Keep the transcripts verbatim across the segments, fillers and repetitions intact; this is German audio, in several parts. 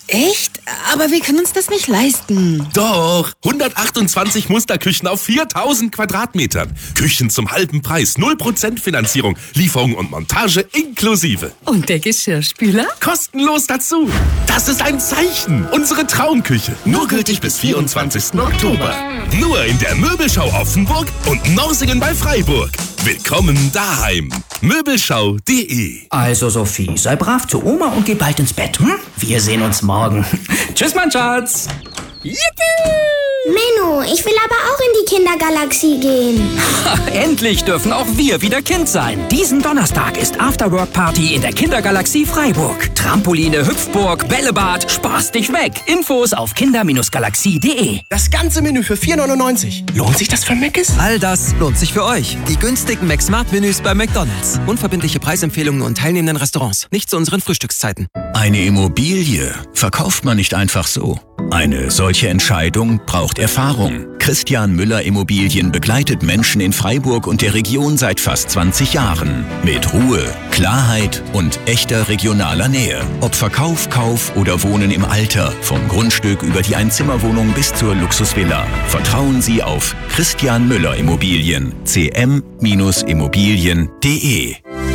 Echt? Aber wir können uns das nicht leisten. Doch, hundertachtundzwanzig Musterküchen auf viertausend Quadratmetern. Küchen zum halben Preis, null Prozent Finanzierung, Lieferung und Montage inklusive. Und der Geschirrspüler? Kostenlos dazu. Das ist ein Zeichen. Unsere Traumküche. Nur gültig bis vierundzwanzigsten Oktober. Nur in der Möbelschau Offenburg und Norsingen bei Freiburg. Willkommen daheim. Möbelschau punkt de. Also Sophie, sei brav zu Oma und geh bald ins Bett. Hm? Wir sehen uns morgen. Tschüss, mein Schatz. Menno, ich will aber auch in die Kindergalaxie gehen. Endlich dürfen auch wir wieder Kind sein. Diesen Donnerstag ist Afterwork-Party in der Kindergalaxie Freiburg. Trampoline, Hüpfburg, Bällebad, spaß dich weg. Infos auf kinder Galaxie punkt de. Das ganze Menü für vier neunundneunzig. Lohnt sich das für Mc's? All das lohnt sich für euch. Die günstigen McSmart-Menüs bei McDonald's. Unverbindliche Preisempfehlungen und teilnehmenden Restaurants. Nicht zu unseren Frühstückszeiten. Eine Immobilie verkauft man nicht einfach so. Eine solche Entscheidung braucht Erfahrung. Christian Müller Immobilien begleitet Menschen in Freiburg und der Region seit fast zwanzig Jahren. Mit Ruhe, Klarheit und echter regionaler Nähe. Ob Verkauf, Kauf oder Wohnen im Alter. Vom Grundstück über die Einzimmerwohnung bis zur Luxusvilla. Vertrauen Sie auf Christian Müller Immobilien. c m Immobilien punkt de.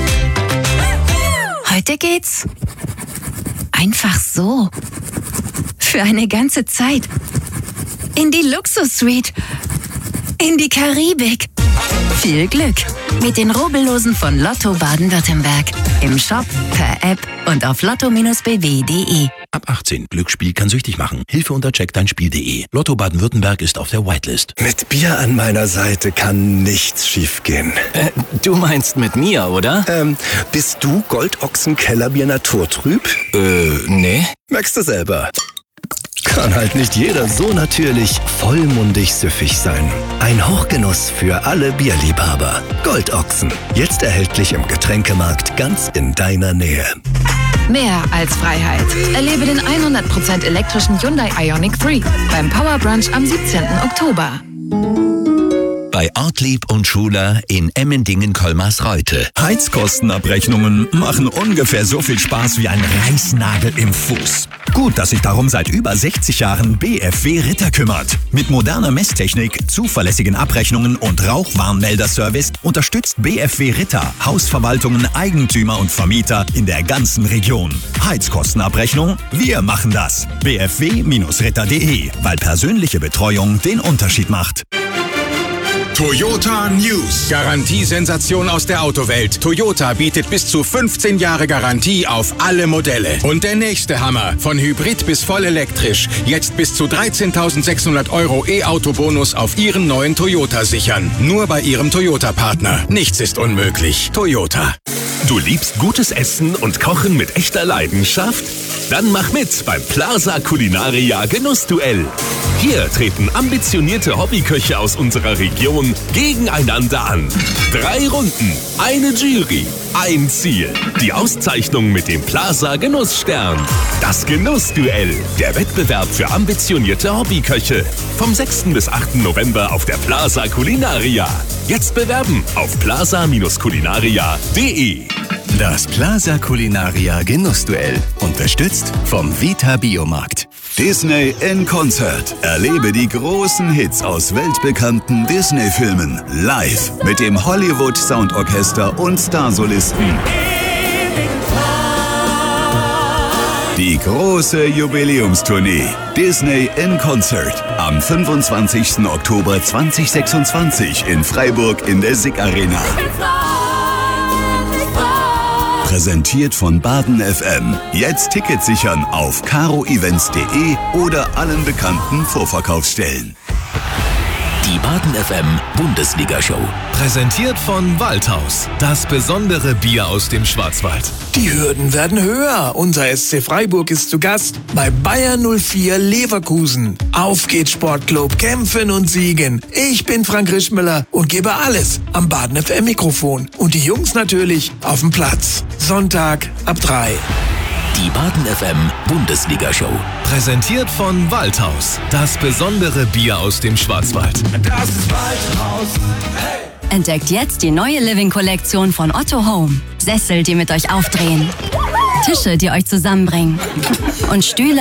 Heute geht's einfach so. Für eine ganze Zeit. In die Luxus-Suite. In die Karibik. Viel Glück mit den Rubbellosen von Lotto Baden-Württemberg. Im Shop, per App und auf lotto Bindestrich b w punkt de. Ab achtzehn. Glücksspiel kann süchtig machen. Hilfe unter check dein Spiel punkt de. Lotto Baden-Württemberg ist auf der Whitelist. Mit Bier an meiner Seite kann nichts schiefgehen. Äh, du meinst mit mir, oder? Ähm, bist du Goldochsen-Kellerbier naturtrüb? Äh, nee. Merkst du selber. Kann halt nicht jeder so natürlich vollmundig süffig sein. Ein Hochgenuss für alle Bierliebhaber. Goldochsen. Jetzt erhältlich im Getränkemarkt ganz in deiner Nähe. Mehr als Freiheit. Erlebe den hundert Prozent elektrischen Hyundai Ioniq drei beim Power Brunch am siebzehnten Oktober. Bei Ortlieb und Schuler in Emmendingen-Kolmersreute. Heizkostenabrechnungen machen ungefähr so viel Spaß wie ein Reißnagel im Fuß. Gut, dass sich darum seit über sechzig Jahren B F W Ritter kümmert. Mit moderner Messtechnik, zuverlässigen Abrechnungen und Rauchwarnmelder-Service unterstützt B F W Ritter Hausverwaltungen, Eigentümer und Vermieter in der ganzen Region. Heizkostenabrechnung? Wir machen das. b f w Ritter punkt de, weil persönliche Betreuung den Unterschied macht. Toyota News. Garantiesensation aus der Autowelt. Toyota bietet bis zu fünfzehn Jahre Garantie auf alle Modelle. Und der nächste Hammer. Von Hybrid bis voll elektrisch. Jetzt bis zu dreizehntausendsechshundert Euro E-Auto-Bonus auf Ihren neuen Toyota sichern. Nur bei Ihrem Toyota-Partner. Nichts ist unmöglich. Toyota. Du liebst gutes Essen und Kochen mit echter Leidenschaft? Dann mach mit beim Plaza Culinaria Genussduell. Hier treten ambitionierte Hobbyköche aus unserer Region gegeneinander an. Drei Runden, eine Jury, ein Ziel. Die Auszeichnung mit dem Plaza Genussstern. Das Genussduell, der Wettbewerb für ambitionierte Hobbyköche. Vom sechsten bis achten November auf der Plaza Culinaria. Jetzt bewerben auf plaza Culinaria punkt de. Das Plaza Culinaria Genussduell. Unterstützt vom Vita Biomarkt. Disney in Konzert. Erlebe die großen Hits aus weltbekannten Disney-Filmen live mit dem Hollywood Soundorchester und Starsolisten. Die große Jubiläumstournee Disney in Concert am fünfundzwanzigsten Oktober zweitausendsechsundzwanzig in Freiburg in der S I C Arena. Präsentiert von Baden F M. Jetzt Tickets sichern auf caro events punkt de oder allen bekannten Vorverkaufsstellen. Die Baden F M Bundesliga-Show. Präsentiert von Waldhaus. Das besondere Bier aus dem Schwarzwald. Die Hürden werden höher. Unser S C Freiburg ist zu Gast bei Bayer null vier Leverkusen. Auf geht's Sportclub, kämpfen und siegen. Ich bin Frank Rischmüller und gebe alles am Baden F M Mikrofon. Und die Jungs natürlich auf dem Platz. Sonntag ab drei. Die Baden F M Bundesliga-Show. Präsentiert von Waldhaus. Das besondere Bier aus dem Schwarzwald. Das ist Waldhaus. Hey! Entdeckt jetzt die neue Living-Kollektion von Otto Home. Sessel, die mit euch aufdrehen. Tische, die euch zusammenbringen. Und Stühle,